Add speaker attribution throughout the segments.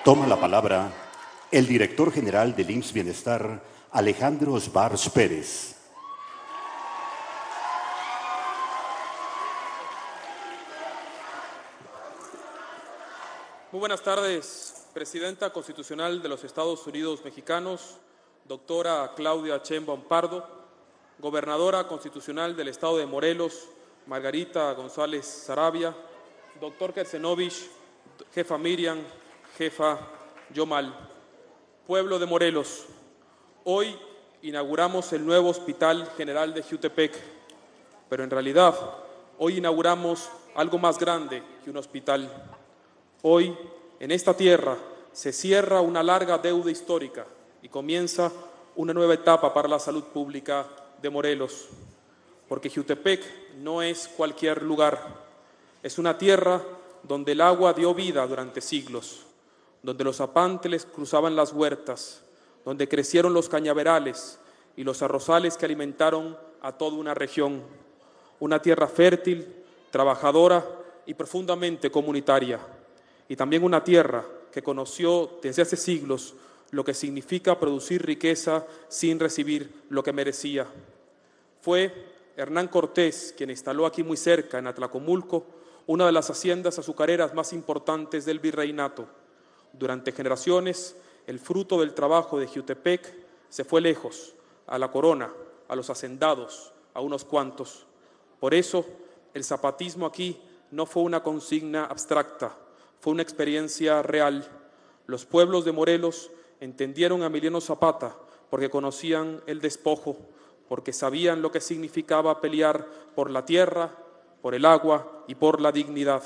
Speaker 1: Toma la palabra el director general del IMSS Bienestar, Alejandro Sbarz Pérez.
Speaker 2: Muy buenas tardes, Presidenta Constitucional de los Estados Unidos Mexicanos, doctora Claudia Sheinbaum Pardo, Gobernadora Constitucional del Estado de Morelos, Margarita González Saravia, doctor Kersenovich, jefa Miriam, jefa Yomal. Pueblo de Morelos, hoy inauguramos el nuevo Hospital General de Jiutepec, pero en realidad hoy inauguramos algo más grande que un hospital. Hoy, en esta tierra, se cierra una larga deuda histórica y comienza una nueva etapa para la salud pública de Morelos, porque Jiutepec no es cualquier lugar, es una tierra donde el agua dio vida durante siglos, donde los apánteles cruzaban las huertas, donde crecieron los cañaverales y los arrozales que alimentaron a toda una región, una tierra fértil, trabajadora y profundamente comunitaria, y también una tierra que conoció desde hace siglos lo que significa producir riqueza sin recibir lo que merecía. Fue Hernán Cortés quien instaló aquí muy cerca, en Atlacomulco, una de las haciendas azucareras más importantes del virreinato. Durante generaciones, el fruto del trabajo de Jiutepec se fue lejos, a la corona, a los hacendados, a unos cuantos. Por eso, el zapatismo aquí no fue una consigna abstracta, fue una experiencia real. Los pueblos de Morelos entendieron a Emiliano Zapata porque conocían el despojo, porque sabían lo que significaba pelear por la tierra, por el agua y por la dignidad.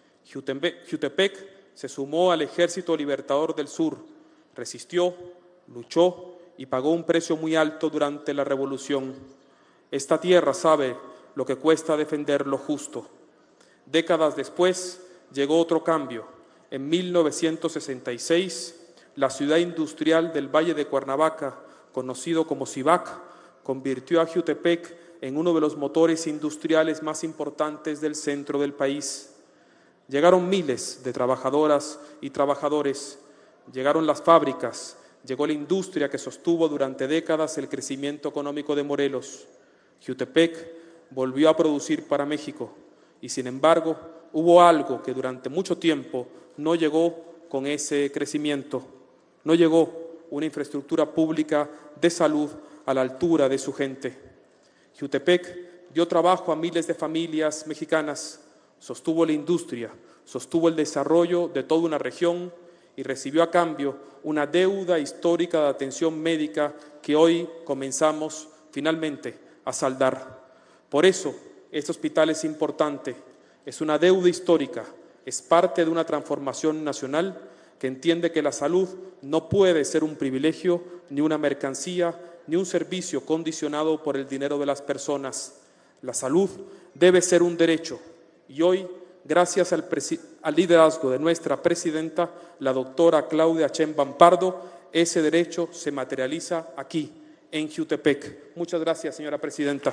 Speaker 2: Jiutepec se sumó al Ejército Libertador del Sur, resistió, luchó y pagó un precio muy alto durante la Revolución. Esta tierra sabe lo que cuesta defender lo justo. Décadas después llegó otro cambio. En 1966, la ciudad industrial del Valle de Cuernavaca, conocido como Cibac, convirtió a Jiutepec en uno de los motores industriales más importantes del centro del país. Llegaron miles de trabajadoras y trabajadores, llegaron las fábricas, llegó la industria que sostuvo durante décadas el crecimiento económico de Morelos. Jiutepec volvió a producir para México y, sin embargo, hubo algo que durante mucho tiempo no llegó con ese crecimiento. No llegó una infraestructura pública de salud a la altura de su gente. Jiutepec dio trabajo a miles de familias mexicanas, sostuvo la industria, sostuvo el desarrollo de toda una región y recibió a cambio una deuda histórica de atención médica que hoy comenzamos finalmente a saldar. Por eso, este hospital es importante, es una deuda histórica, es parte de una transformación nacional que entiende que la salud no puede ser un privilegio, ni una mercancía, ni un servicio condicionado por el dinero de las personas. La salud debe ser un derecho y hoy, gracias al liderazgo de nuestra presidenta, la doctora Claudia Sheinbaum Pardo, ese derecho se materializa aquí, en Jiutepec. Muchas gracias, señora presidenta.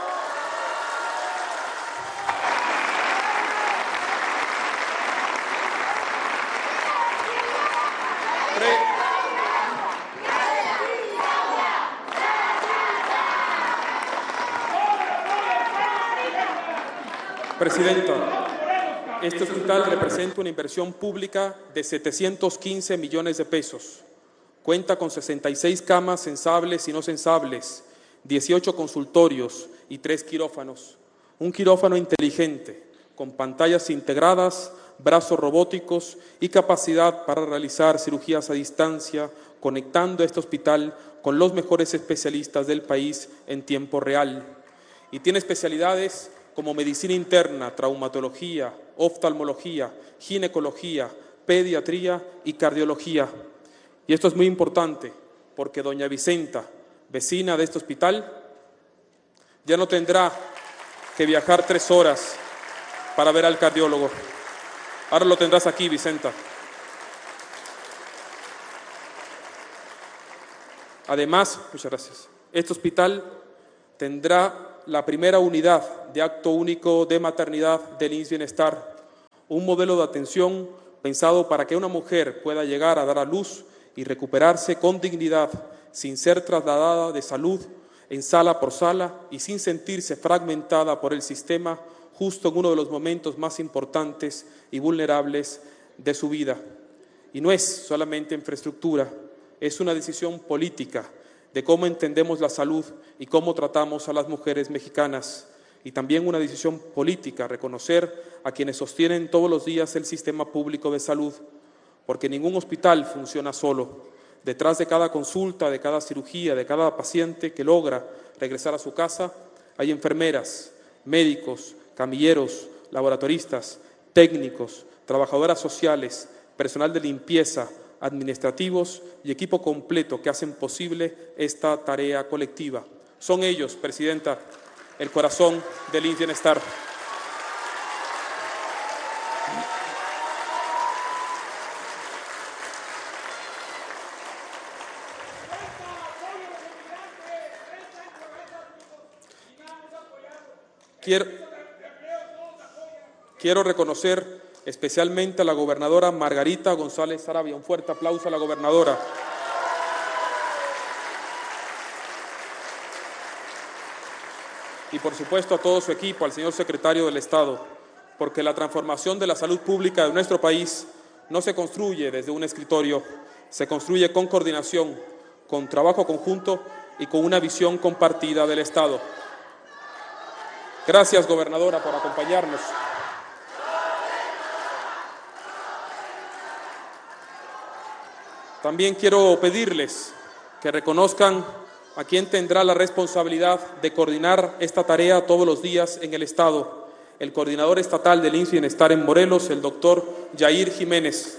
Speaker 2: Presidenta, este hospital representa una inversión pública de 715 millones de pesos. Cuenta con 66 camas sensables y no sensables, 18 consultorios y 3 quirófanos. Un quirófano inteligente, con pantallas integradas, brazos robóticos y capacidad para realizar cirugías a distancia, conectando este hospital con los mejores especialistas del país en tiempo real. Y tiene especialidades como medicina interna, traumatología, oftalmología, ginecología, pediatría y cardiología. Y esto es muy importante porque doña Vicenta, vecina de este hospital, ya no tendrá que viajar 3 horas para ver al cardiólogo. Ahora lo tendrás aquí, Vicenta. Además, muchas gracias, este hospital tendrá la primera unidad de acto único de maternidad del IMSS Bienestar, un modelo de atención pensado para que una mujer pueda llegar a dar a luz y recuperarse con dignidad, sin ser trasladada de salud en sala por sala y sin sentirse fragmentada por el sistema justo en uno de los momentos más importantes y vulnerables de su vida. Y no es solamente infraestructura, es una decisión política de cómo entendemos la salud y cómo tratamos a las mujeres mexicanas. Y también una decisión política, reconocer a quienes sostienen todos los días el sistema público de salud, porque ningún hospital funciona solo. Detrás de cada consulta, de cada cirugía, de cada paciente que logra regresar a su casa, hay enfermeras, médicos, camilleros, laboratoristas, técnicos, trabajadoras sociales, personal de limpieza, administrativos y equipo completo que hacen posible esta tarea colectiva. Son ellos, Presidenta, el corazón del IMSS Bienestar. Quiero reconocer especialmente a la gobernadora Margarita González Saravia. Un fuerte aplauso a la gobernadora. Y por supuesto a todo su equipo, al señor secretario del Estado, porque la transformación de la salud pública de nuestro país no se construye desde un escritorio, se construye con coordinación, con trabajo conjunto y con una visión compartida del Estado. Gracias, gobernadora, por acompañarnos. También quiero pedirles que reconozcan a quien tendrá la responsabilidad de coordinar esta tarea todos los días en el Estado, el coordinador estatal del IMSS Bienestar en Morelos, el doctor Yair Jiménez.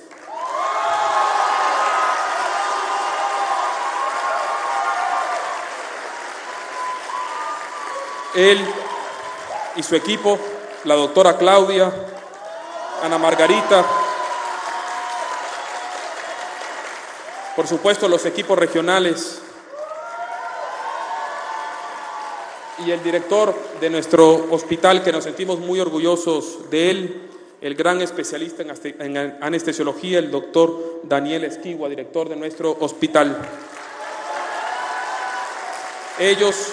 Speaker 2: Él y su equipo, la doctora Claudia, Ana Margarita, por supuesto los equipos regionales y el director de nuestro hospital, que nos sentimos muy orgullosos de él, el gran especialista en anestesiología, el doctor Daniel Esquigua, director de nuestro hospital. Ellos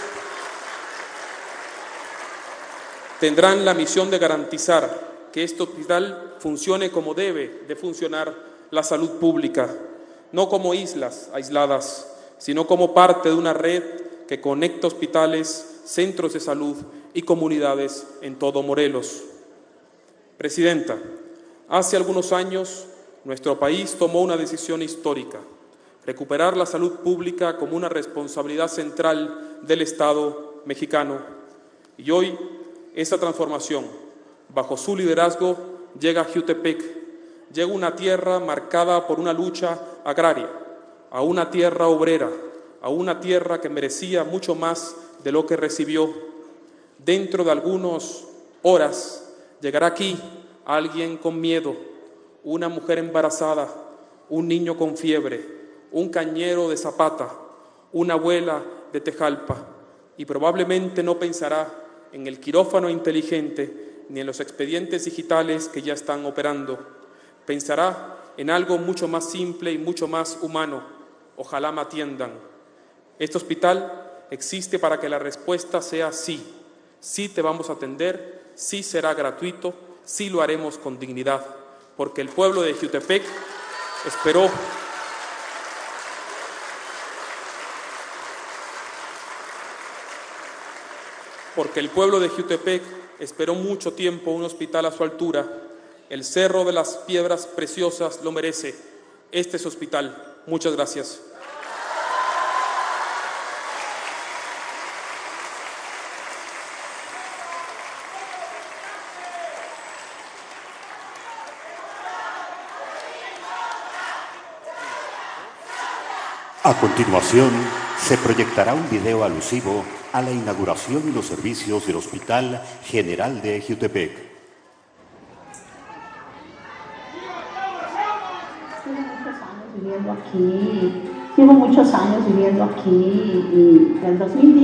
Speaker 2: tendrán la misión de garantizar que este hospital funcione como debe de funcionar la salud pública, no como islas aisladas, sino como parte de una red que conecta hospitales, centros de salud y comunidades en todo Morelos. Presidenta, hace algunos años nuestro país tomó una decisión histórica: recuperar la salud pública como una responsabilidad central del Estado mexicano. Y hoy esta transformación, bajo su liderazgo, llega a Jiutepec, llega a una tierra marcada por una lucha agraria, a una tierra obrera, a una tierra que merecía mucho más de lo que recibió. Dentro de algunas horas llegará aquí alguien con miedo, una mujer embarazada, un niño con fiebre, un cañero de Zapata, una abuela de Tejalpa, y probablemente no pensará en el quirófano inteligente ni en los expedientes digitales que ya están operando. Pensará en algo mucho más simple y mucho más humano: ojalá me atiendan. Este hospital existe para que la respuesta sea sí. Sí te vamos a atender, sí será gratuito, sí lo haremos con dignidad, porque el pueblo de Jiutepec esperó mucho tiempo un hospital a su altura. El Cerro de las Piedras Preciosas lo merece. Este es hospital. Muchas gracias.
Speaker 1: A continuación, se proyectará un video alusivo a la inauguración y los servicios del Hospital General de Jiutepec.
Speaker 3: Llevo muchos años viviendo aquí y en el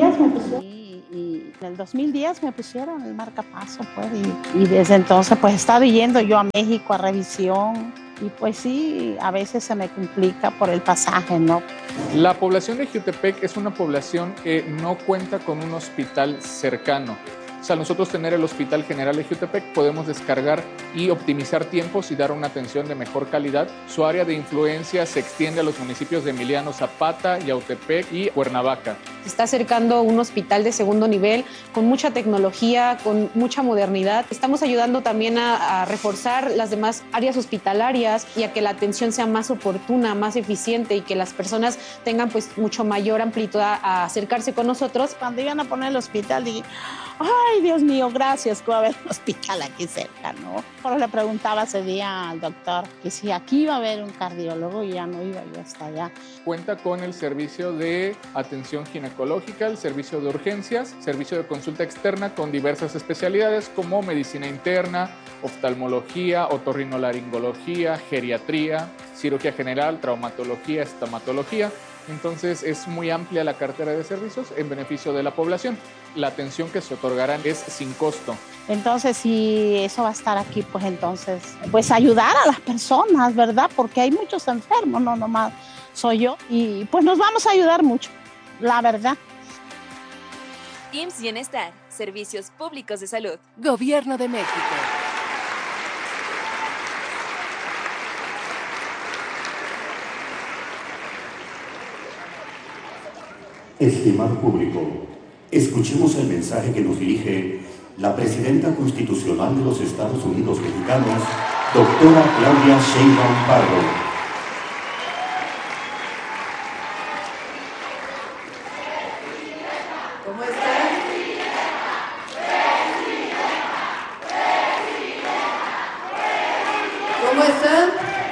Speaker 3: 2010 me pusieron el marcapaso, pues, y desde entonces pues he estado yendo yo a México a revisión.
Speaker 4: y pues sí, a veces se me complica por el pasaje, ¿no?
Speaker 5: La población de Jiutepec es una población que no cuenta con un hospital cercano. O sea, nosotros tener el Hospital General de Jiutepec podemos descargar y optimizar tiempos y dar una atención de mejor calidad. Su área de influencia se extiende a los municipios de Emiliano Zapata, Yautepec y Cuernavaca.
Speaker 6: Se está acercando un hospital de segundo nivel con mucha tecnología, con mucha modernidad. Estamos ayudando también a reforzar las demás áreas hospitalarias y a que la atención sea más oportuna, más eficiente y que las personas tengan pues mucho mayor amplitud a acercarse con nosotros.
Speaker 4: Cuando iban a poner el hospital dije, ay, Dios mío, gracias que va a haber un hospital aquí cerca, ¿no? Pero le preguntaba ese día al doctor que si aquí iba a haber un cardiólogo y ya no iba yo hasta allá.
Speaker 5: Cuenta con el servicio de atención ginecológica, el servicio de urgencias, servicio de consulta externa con diversas especialidades como medicina interna, oftalmología, otorrinolaringología, geriatría, cirugía general, traumatología, estomatología. Entonces es muy amplia la cartera de servicios en beneficio de la población. La atención que se otorgarán es sin costo.
Speaker 4: Entonces, si eso va a estar aquí, pues entonces, pues ayudar a las personas, ¿verdad? Porque hay muchos enfermos, no nomás soy yo. Y pues nos vamos a ayudar mucho, la verdad.
Speaker 7: IMSS Bienestar, Servicios Públicos de Salud.
Speaker 8: Gobierno de México.
Speaker 1: Estimado público, escuchemos el mensaje que nos dirige la Presidenta Constitucional de los Estados Unidos Mexicanos, doctora Claudia Sheinbaum Pardo.
Speaker 9: ¿Cómo están? ¿Cómo están?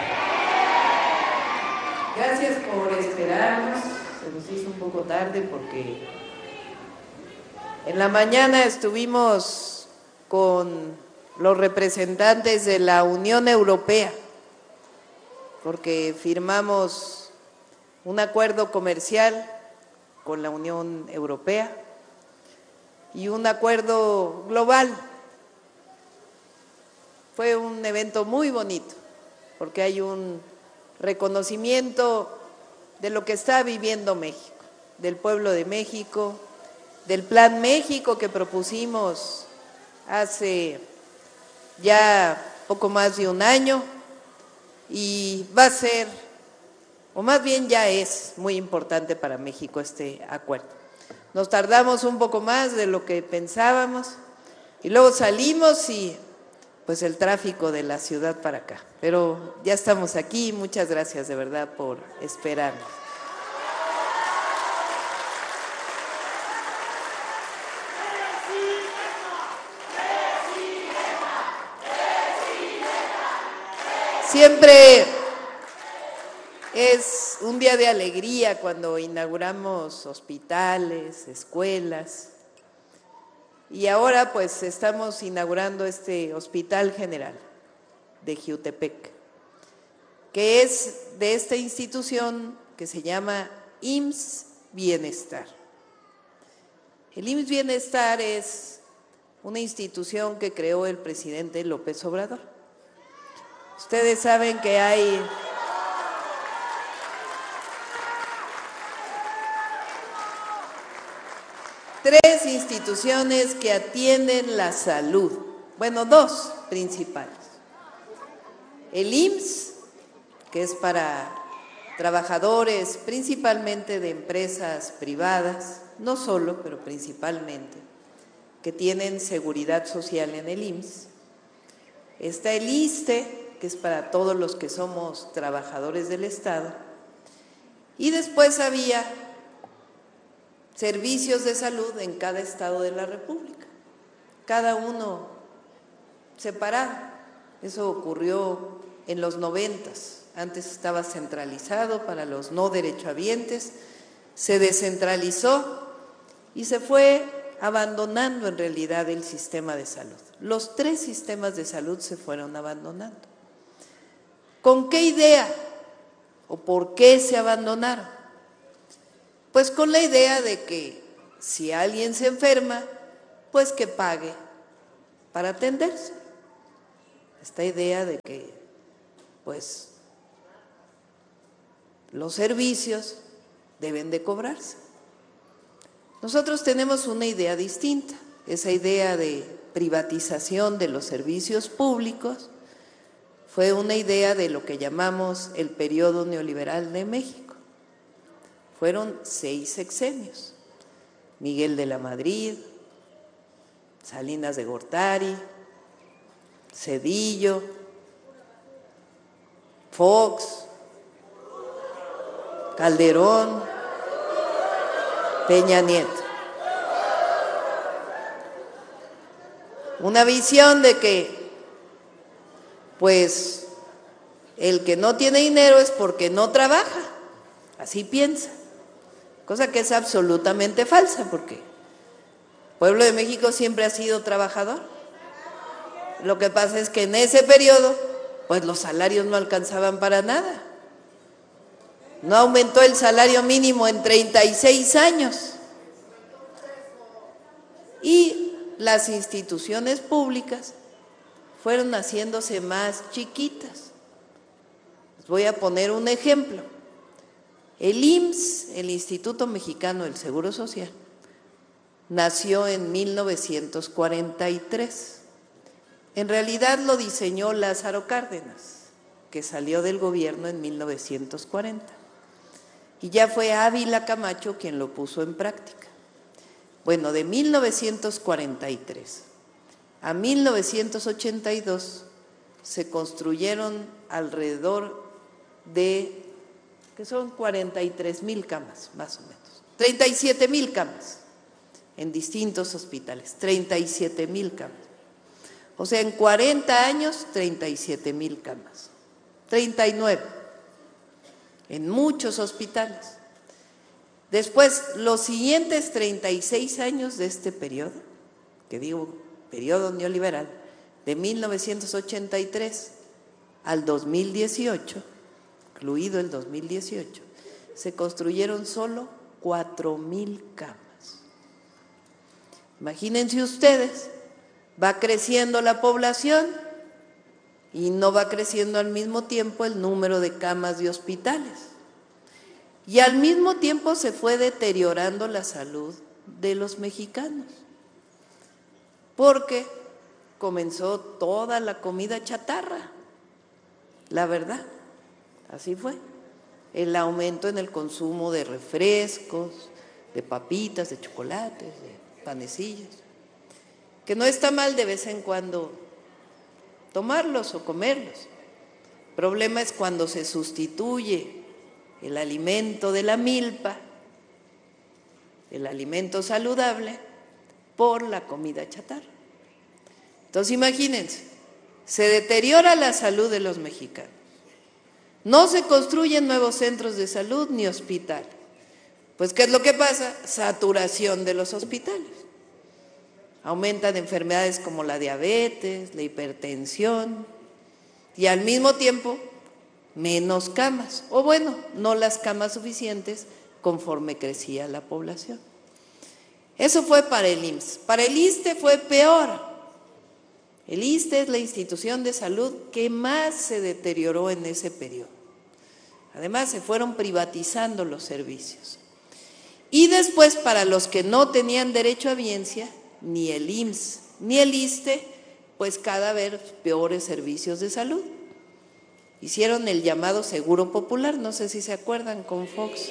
Speaker 9: Gracias por esperarnos. Se nos hizo un poco tarde porque en la mañana estuvimos con los representantes de la Unión Europea porque firmamos un acuerdo comercial con la Unión Europea y un acuerdo global. Fue un evento muy bonito porque hay un reconocimiento de lo que está viviendo México, del pueblo de México, del Plan México que propusimos hace ya poco más de un año y va a ser, o más bien ya es muy importante para México este acuerdo. Nos tardamos un poco más de lo que pensábamos y luego salimos y pues el tráfico de la ciudad para acá. Pero ya estamos aquí, muchas gracias de verdad por esperarnos. Siempre es un día de alegría cuando inauguramos hospitales, escuelas. Y ahora pues estamos inaugurando este Hospital General de Jiutepec, que es de esta institución que se llama IMSS Bienestar. El IMSS Bienestar es una institución que creó el presidente López Obrador. Ustedes saben que hay tres instituciones que atienden la salud, bueno, dos principales. El IMSS, que es para trabajadores principalmente de empresas privadas, no solo, pero principalmente, que tienen seguridad social en el IMSS. Está el ISSSTE, que es para todos los que somos trabajadores del Estado, y después había servicios de salud en cada estado de la República, cada uno separado. Eso ocurrió en los 90s, antes estaba centralizado para los no derechohabientes, se descentralizó y se fue abandonando en realidad el sistema de salud. Los tres sistemas de salud se fueron abandonando. ¿Con qué idea o por qué se abandonaron? Pues con la idea de que si alguien se enferma, pues que pague para atenderse. Esta idea de que pues los servicios deben de cobrarse. Nosotros tenemos una idea distinta, esa idea de privatización de los servicios públicos fue una idea de lo que llamamos el periodo neoliberal de México. Fueron 6 sexenios, Miguel de la Madrid, Salinas de Gortari, Zedillo, Fox, Calderón, Peña Nieto. Una visión de que, pues, el que no tiene dinero es porque no trabaja, así piensa, cosa que es absolutamente falsa, porque el pueblo de México siempre ha sido trabajador. Lo que pasa es que en ese periodo, pues los salarios no alcanzaban para nada. No aumentó el salario mínimo en 36 años. Y las instituciones públicas fueron haciéndose más chiquitas. Les voy a poner un ejemplo. El IMSS, el Instituto Mexicano del Seguro Social, nació en 1943. En realidad lo diseñó Lázaro Cárdenas, que salió del gobierno en 1940. Y ya fue Ávila Camacho quien lo puso en práctica. Bueno, de 1943 a 1982 se construyeron alrededor de, que son 43,000 camas, más o menos, 37,000 camas en distintos hospitales, 37,000 camas. O sea, en 40 años, 37,000 camas, 39 en muchos hospitales. Después, los siguientes 36 años de este periodo, que digo periodo neoliberal, de 1983 al 2018, incluido el 2018, se construyeron solo 4,000 camas. Imagínense ustedes, va creciendo la población y no va creciendo al mismo tiempo el número de camas de hospitales. Y al mismo tiempo se fue deteriorando la salud de los mexicanos, porque comenzó toda la comida chatarra, la verdad, así fue. El aumento en el consumo de refrescos, de papitas, de chocolates, de panecillos, que no está mal de vez en cuando tomarlos o comerlos. El problema es cuando se sustituye el alimento de la milpa, el alimento saludable, por la comida chatarra. Entonces imagínense, se deteriora la salud de los mexicanos. No se construyen nuevos centros de salud ni hospitales. Pues ¿qué es lo que pasa? Saturación de los hospitales. Aumentan enfermedades como la diabetes, la hipertensión y al mismo tiempo menos camas, o bueno, no las camas suficientes conforme crecía la población. Eso fue para el IMSS. Para el ISSSTE fue peor. El ISSSTE es la institución de salud que más se deterioró en ese periodo. Además, se fueron privatizando los servicios. Y después, para los que no tenían derecho a biencia, ni el IMSS ni el ISSSTE, pues cada vez peores servicios de salud. Hicieron el llamado Seguro Popular, no sé si se acuerdan, con Fox.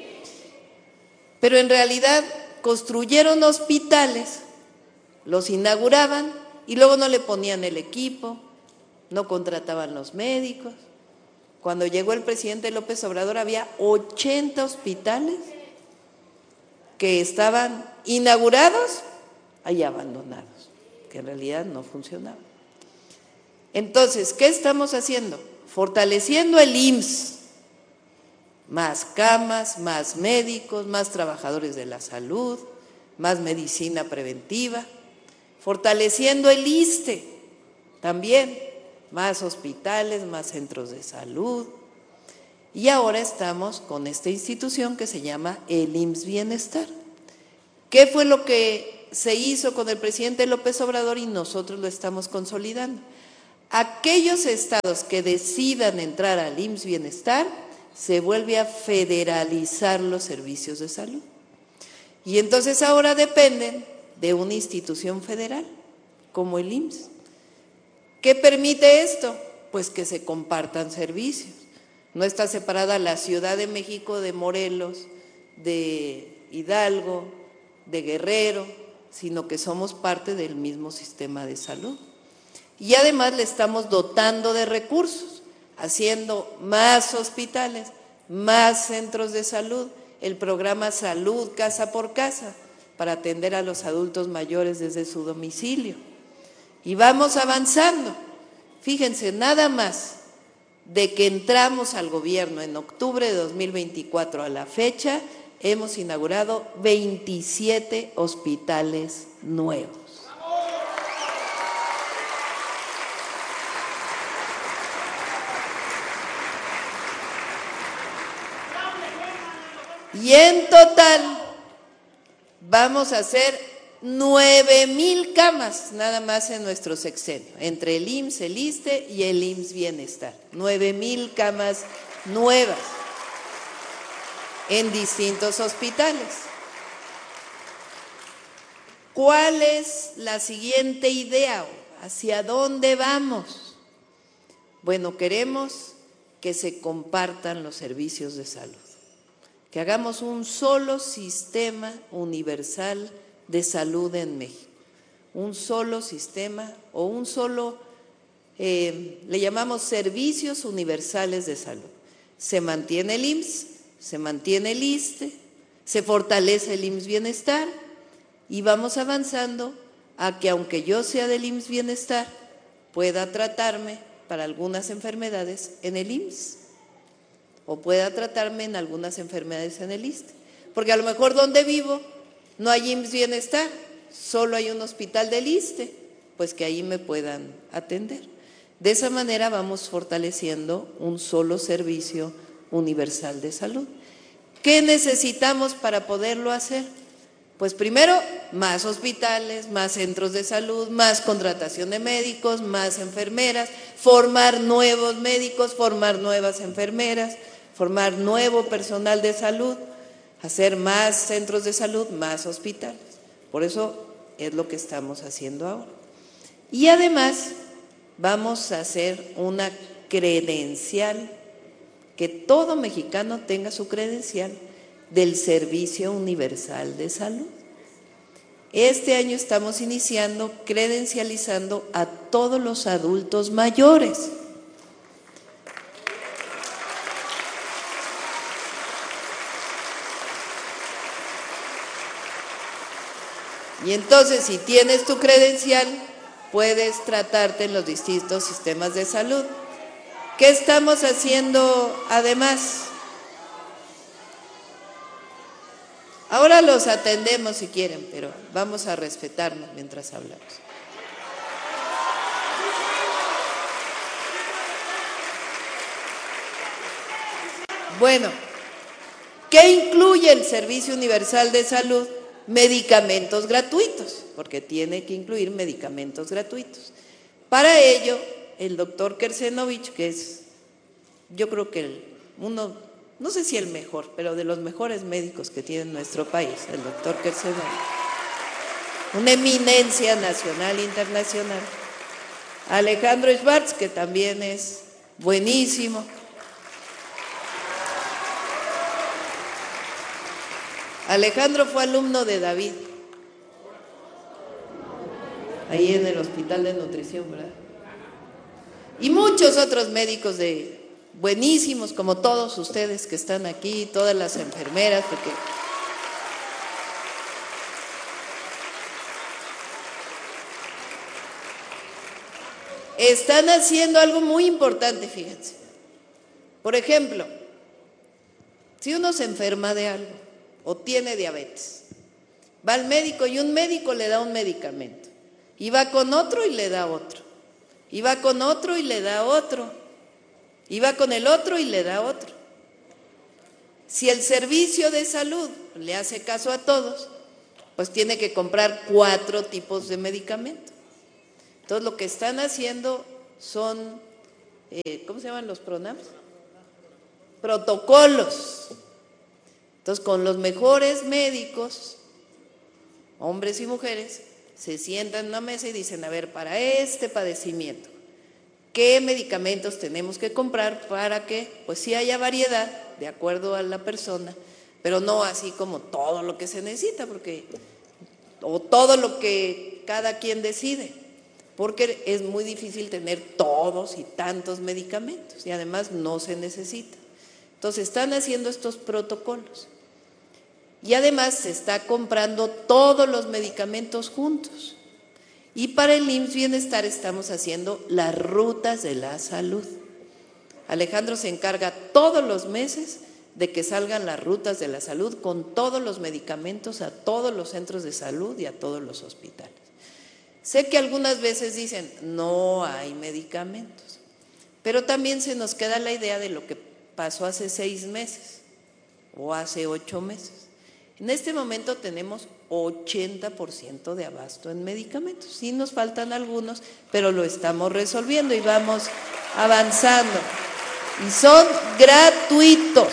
Speaker 9: Pero en realidad construyeron hospitales, los inauguraban y luego no le ponían el equipo, no contrataban los médicos. Cuando llegó el presidente López Obrador había 80 hospitales que estaban inaugurados y abandonados, que en realidad no funcionaban. Entonces, ¿qué estamos haciendo? Fortaleciendo el IMSS, más camas, más médicos, más trabajadores de la salud, más medicina preventiva, fortaleciendo el ISSSTE también, más hospitales, más centros de salud. Y ahora estamos con esta institución que se llama el IMSS Bienestar. ¿Qué fue lo que se hizo con el presidente López Obrador y nosotros lo estamos consolidando? aquellos estados que decidan entrar al IMSS Bienestar, se vuelve a federalizar los servicios de salud. Y entonces ahora dependen de una institución federal, como el IMSS. ¿Qué permite esto? Pues que se compartan servicios. No está separada la Ciudad de México de Morelos, de Hidalgo, de Guerrero, sino que somos parte del mismo sistema de salud. Y además le estamos dotando de recursos, haciendo más hospitales, más centros de salud, el programa Salud Casa por Casa, para atender a los adultos mayores desde su domicilio. Y vamos avanzando. Fíjense, nada más de que entramos al gobierno en octubre de 2024 a la fecha, hemos inaugurado 27 hospitales nuevos. Y en total vamos a hacer 9,000 camas nada más en nuestro sexenio, entre el IMSS, el ISSSTE y el IMSS Bienestar. 9,000 camas nuevas en distintos hospitales. ¿Cuál es la siguiente idea? ¿Hacia dónde vamos? Bueno, queremos que se compartan los servicios de salud, que hagamos un solo sistema universal de salud en México, un solo sistema o un solo, le llamamos servicios universales de salud. Se mantiene el IMSS, se mantiene el ISSSTE, se fortalece el IMSS Bienestar y vamos avanzando a que aunque yo sea del IMSS Bienestar, pueda tratarme para algunas enfermedades en el IMSS o pueda tratarme en algunas enfermedades en el ISSSTE. Porque a lo mejor donde vivo no hay IMSS Bienestar, solo hay un hospital del ISSSTE, pues que ahí me puedan atender. De esa manera vamos fortaleciendo un solo servicio universal de salud. ¿Qué necesitamos para poderlo hacer? Pues primero, más hospitales, más centros de salud, más contratación de médicos, más enfermeras, formar nuevos médicos, formar nuevas enfermeras, formar nuevo personal de salud, hacer más centros de salud, más hospitales. Por eso es lo que estamos haciendo ahora. Y además vamos a hacer una credencial, que todo mexicano tenga su credencial del Servicio Universal de Salud. Este año estamos iniciando credencializando a todos los adultos mayores. Y entonces, si tienes tu credencial, puedes tratarte en los distintos sistemas de salud. ¿Qué estamos haciendo además? Ahora los atendemos si quieren, pero vamos a respetarnos mientras hablamos. Bueno, ¿qué incluye el Servicio Universal de Salud? Medicamentos gratuitos, porque tiene que incluir medicamentos gratuitos. Para ello, el doctor Kersenovich, que es, yo creo que uno, no sé si el mejor, pero de los mejores médicos que tiene nuestro país, el doctor Kersenovich, una eminencia nacional e internacional. Alejandro Schwartz, que también es buenísimo. Alejandro fue alumno de David, ahí en el Hospital de Nutrición, ¿verdad? Y muchos otros médicos buenísimos, como todos ustedes que están aquí, todas las enfermeras, porque están haciendo algo muy importante, fíjense. Por ejemplo, si uno se enferma de algo o tiene diabetes, va al médico y un médico le da un medicamento, y va con otro y le da otro, y va con otro y le da otro, y va con el otro y le da otro. Si el servicio de salud le hace caso a todos, pues tiene que comprar 4 tipos de medicamento. Entonces lo que están haciendo son, ¿cómo se llaman los PRONAMs? Protocolos. Entonces, con los mejores médicos, hombres y mujeres, se sientan en una mesa y dicen, a ver, para este padecimiento, ¿qué medicamentos tenemos que comprar para que, pues sí haya variedad de acuerdo a la persona, pero no así como todo lo que se necesita, o todo lo que cada quien decide, porque es muy difícil tener todos y tantos medicamentos y además no se necesita. Entonces están haciendo estos protocolos y además se está comprando todos los medicamentos juntos. Y para el IMSS Bienestar estamos haciendo las rutas de la salud. Alejandro se encarga todos los meses de que salgan las rutas de la salud con todos los medicamentos a todos los centros de salud y a todos los hospitales. Sé que algunas veces dicen, no hay medicamentos, pero también se nos queda la idea de lo que pasó hace 6 meses o hace 8 meses. En este momento tenemos 80% de abasto en medicamentos. Sí nos faltan algunos, pero lo estamos resolviendo y vamos avanzando. Y son gratuitos.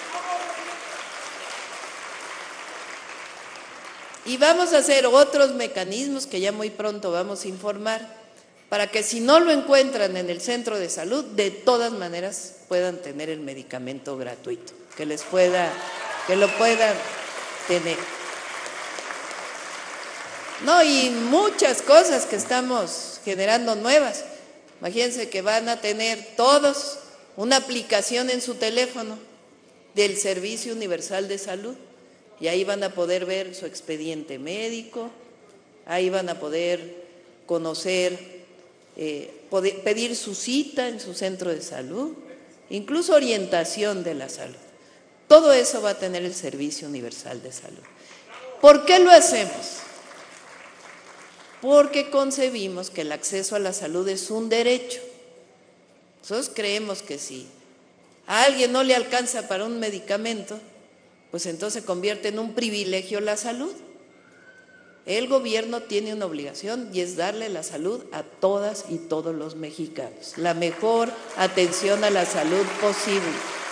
Speaker 9: Y vamos a hacer otros mecanismos que ya muy pronto vamos a informar, para que si no lo encuentran en el centro de salud, de todas maneras puedan tener el medicamento gratuito, que lo puedan tener. No, y muchas cosas que estamos generando nuevas. Imagínense que van a tener todos una aplicación en su teléfono del Servicio Universal de Salud y ahí van a poder ver su expediente médico, ahí van a poder conocer, poder pedir su cita en su centro de salud, incluso orientación de la salud. Todo eso va a tener el Servicio Universal de Salud. ¿Por qué lo hacemos? Porque concebimos que el acceso a la salud es un derecho. Nosotros creemos que si a alguien no le alcanza para un medicamento, pues entonces se convierte en un privilegio la salud. El gobierno tiene una obligación y es darle la salud a todas y todos los mexicanos, la mejor atención a la salud posible.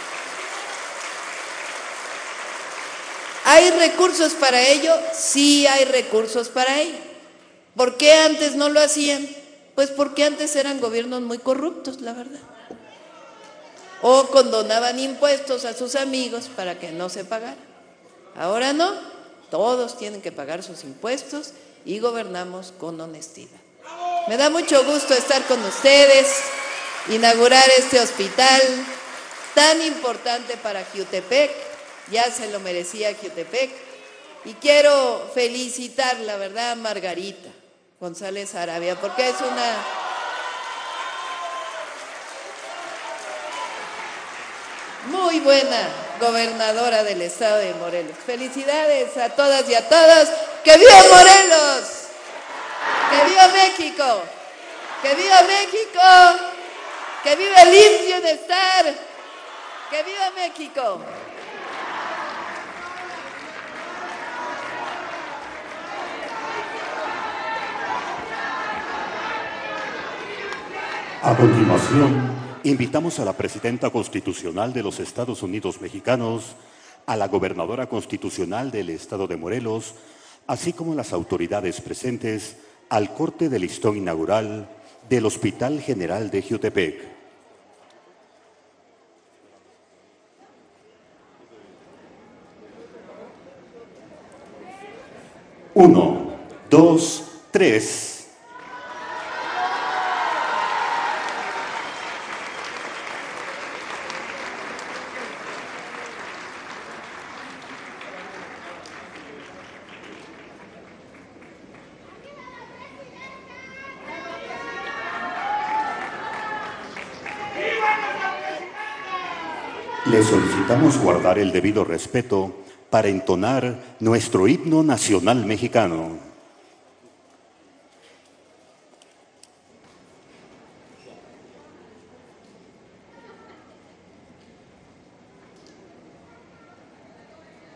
Speaker 9: ¿Hay recursos para ello? Sí hay recursos para ello. ¿Por qué antes no lo hacían? Pues porque antes eran gobiernos muy corruptos, la verdad. O condonaban impuestos a sus amigos para que no se pagara. Ahora no, todos tienen que pagar sus impuestos y gobernamos con honestidad. Me da mucho gusto estar con ustedes, inaugurar este hospital tan importante para Jiutepec, ya se lo merecía Jiutepec, y quiero felicitar, la verdad, a Margarita González Arabia, porque es una muy buena gobernadora del estado de Morelos. Felicidades a todas y a todos. ¡Que viva Morelos! ¡Que viva México! ¡Que viva México! ¡Que viva el IMSS Bienestar! ¡Que viva México!
Speaker 1: A continuación, invitamos a la Presidenta Constitucional de los Estados Unidos Mexicanos, a la Gobernadora Constitucional del Estado de Morelos, así como las autoridades presentes al corte del listón inaugural del Hospital General de Jiutepec. Uno, dos, tres. Le solicitamos guardar el debido respeto para entonar nuestro himno nacional mexicano.